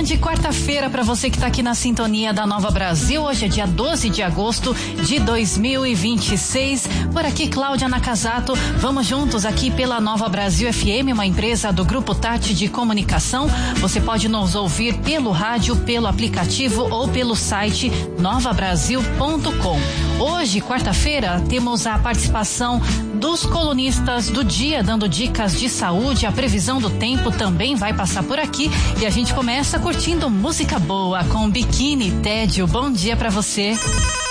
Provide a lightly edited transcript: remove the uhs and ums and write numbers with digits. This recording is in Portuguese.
Manhã de quarta-feira para você que está aqui na sintonia da Nova Brasil. Hoje é dia 12 de agosto de 2026. Por aqui, Cláudia Nakazato. Vamos juntos aqui pela Nova Brasil FM, uma empresa do Grupo Tati de Comunicação. Você pode nos ouvir pelo rádio, pelo aplicativo ou pelo site novabrasil.com. Hoje, quarta-feira, temos a participação dos colunistas do dia, dando dicas de saúde. A previsão do tempo também vai passar por aqui e a gente começa curtindo música boa com Biquíni Tédio. Bom dia pra você.